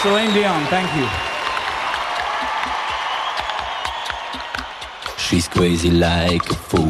Celine Dion, thank you. She's crazy like a fool.